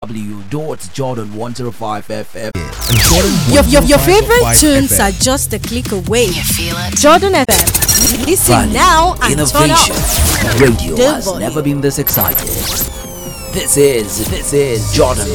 www.jordan105fm. Your favorite tunes are just a click away. You feel it? Jordan FM. Listen now and turn Innovation. up. Radio The has volume. never been this excited. This is Jordan